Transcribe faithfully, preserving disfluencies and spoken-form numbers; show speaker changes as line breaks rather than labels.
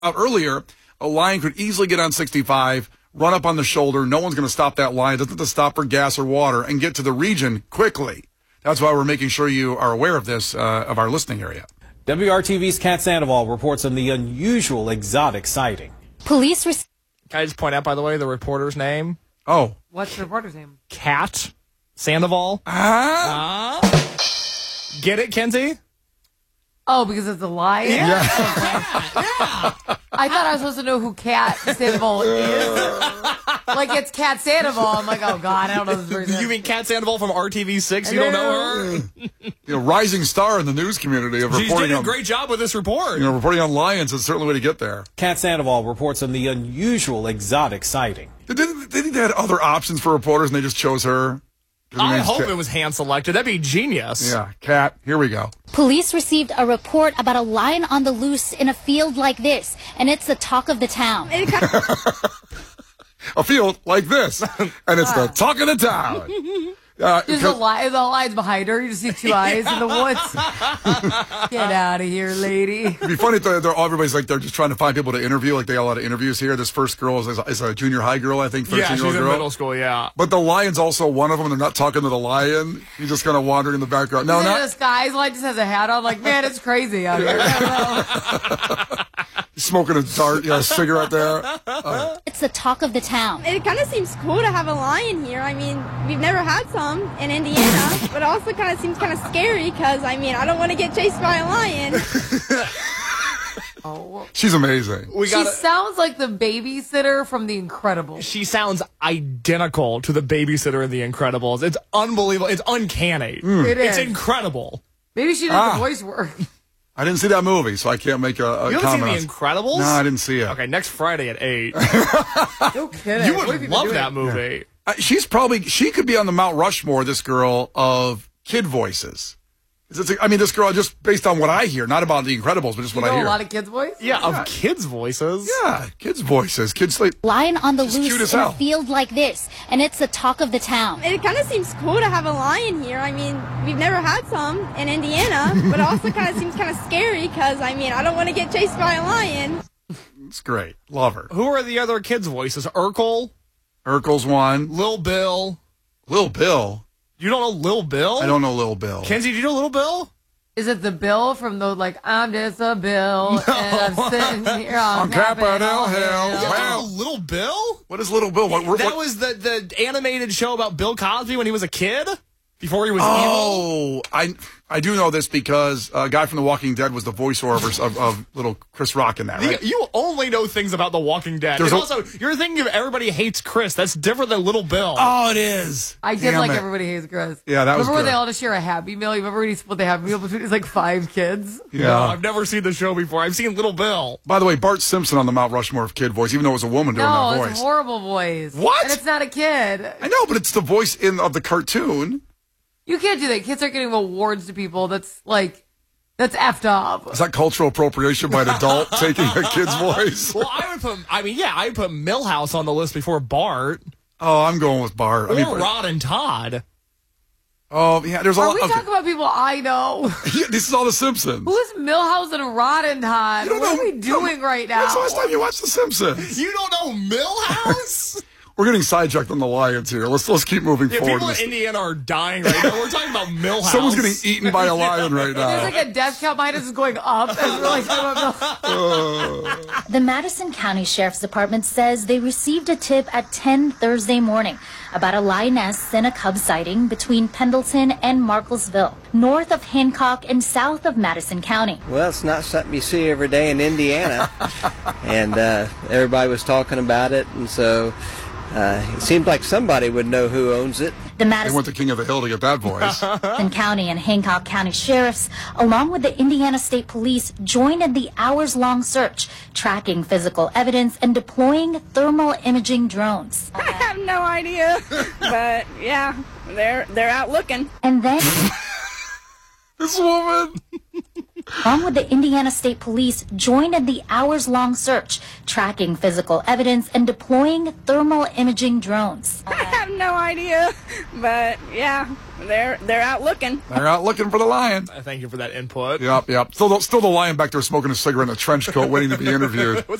Uh, earlier, a lion could easily get on sixty-five, run up on the shoulder. No one's going to stop that lion. Doesn't have to stop for gas or water and get to the region quickly. That's why we're making sure you are aware of this, uh, of our listening area.
W R T V's Kat Sandoval reports on the unusual exotic sighting.
Police. Res-
Can I just point out, by the way, the reporter's name?
Oh.
What's the reporter's name?
Kat Sandoval.
Ah.
Uh, get it, Kenzie?
Oh, because it's a lion?
Yeah.
yeah. I thought I was supposed to know who Kat Sandoval is. Like, it's Kat Sandoval. I'm like, oh, God, I don't know this person.
You mean Kat Sandoval from R T V six? You don't know her?
You know, rising star in the news community of
She's
reporting
doing a
on,
great job with this report.
You know, reporting on lions is certainly a way to get there.
Kat Sandoval reports on the unusual exotic sighting.
Did, did, did they had other options for reporters and they just chose her?
I hope Kat. It was hand-selected. That'd be genius.
Yeah, Kat, here we go.
Police received a report about a lion on the loose in a field like this, and it's the talk of the town.
A field like this, and it's the talk of the town. Uh,
There's a lion, the lion's behind her. You just see two eyes in the woods. Get out of here, lady.
It'd be funny if they're, they're, everybody's like, they're just trying to find people to interview. Like, they got a lot of interviews here. This first girl is, is a junior high girl, I think,
yeah, she's
thirteen-year-old
in
girl.
middle school, yeah.
But the lion's also one of them, and they're not talking to the lion. He's just kind of wandering in the background. No, not.
This guy's lion just has a hat on. Like, man, it's crazy out here. I don't know.
He's smoking a dart, yeah, a cigarette there.
Uh, it's the talk of the town.
It kind of seems cool to have a lion here. I mean, we've never had some in Indiana, but it also kind of seems kind of scary because, I mean, I don't want to get chased by a lion.
Oh,
she's amazing.
We gotta, she sounds like the babysitter from The Incredibles.
She sounds identical to the babysitter in The Incredibles. It's unbelievable. It's uncanny.
Mm.
It is.
It's incredible.
Maybe she did ah. the voice work.
I didn't see that movie, so I can't make a, a
you
comment.
You haven't seen The Incredibles?
No, I didn't see it.
Okay, next Friday at eight.
No kidding.
You would love that movie.
Yeah. Uh, she's probably, she could be on the Mount Rushmore, this girl, of kid voices. I mean, this girl, just based on what I hear, not about The Incredibles, but just
you
what
know
I hear.
a lot of kids' voices?
Yeah, yeah, of kids' voices.
Yeah, kids' voices. Kids sleep.
Lion on the loose in a field like this, and it's the talk of the town.
It kind of seems cool to have a lion here. I mean, we've never had some in Indiana, but it also kind of seems kind of scary because, I mean, I don't want to get chased by a lion.
It's great. Love her.
Who are the other kids' voices? Urkel?
Urkel's one.
Lil Bill.
Lil Bill?
You don't know Lil Bill?
I don't know Lil Bill.
Kenzie, do you know Lil Bill?
Is it the Bill from the, like, I'm just a Bill,
no.
and I'm sitting here on,
on Capitol Hill.
Hill. Wow. Little Bill?
What is Little Bill? What, what,
that was the, the animated show about Bill Cosby when he was a kid? Before he was
oh,
evil?
Oh, I I do know this because a guy from The Walking Dead was the voiceover of, of little Chris Rock in that, right?
You only know things about The Walking Dead. There's and a, also, you're thinking of Everybody Hates Chris. That's different than Little Bill.
Oh, it is.
I did
Damn
like
it.
Everybody Hates Chris.
Yeah, that
remember
was
when
good.
they all just share a Happy Meal? You remember when he split the Happy Meal between his, like, five kids?
Yeah.
No, I've never seen the show before. I've seen Little Bill.
By the way, Bart Simpson on the Mount Rushmore of kid voice, even though it was a woman doing
no,
that voice.
No, it's a horrible voice.
What?
And it's not a kid.
I know, but it's the voice in of the cartoon.
You can't do that. Kids are getting awards to people. That's like, that's effed up.
Is that cultural appropriation by an adult taking a kid's voice?
Well, I would put, I mean, yeah, I would put Milhouse on the list before Bart.
Oh, I'm going with Bart.
Or
I mean,
Rod and Todd.
Oh, yeah, there's a
Are
lot.
we
Okay.
talking about people I know?
Yeah, this is all The Simpsons.
Who is Milhouse and Rod and Todd? What
know,
are we doing
no,
right now?
When's the last time you watched The Simpsons?
You don't know Milhouse?
We're getting sidetracked on the Lions here. Let's let's keep moving
yeah,
forward.
People in Indiana are dying right now. We're talking about Milhouse.
Someone's getting eaten by a lion right now.
There's like a death count behind us is going up as we're like talking about
Milhouse. The Madison County Sheriff's Department says they received a tip at ten Thursday morning about a lioness and a cub sighting between Pendleton and Marklesville, north of Hancock and south of Madison County.
Well, it's not something you see every day in Indiana, and uh, everybody was talking about it, and so uh, it seemed like somebody would know who owns it.
The Madison
they went to King of the Hill to get that voice.
County and Hancock County sheriffs, along with the Indiana State Police, joined in the hours-long search, tracking physical evidence and deploying thermal imaging drones.
I have no idea, but yeah, they're they're out looking.
And then
this woman,
along with the Indiana State Police, joined in the hours-long search, tracking physical evidence and deploying thermal imaging drones.
I have no idea, but yeah, they're they're out looking.
They're out looking for the lion.
Thank you for that input.
Yep, yep. Still, the- still the lion back there smoking a cigarette in a trench coat, waiting to be interviewed.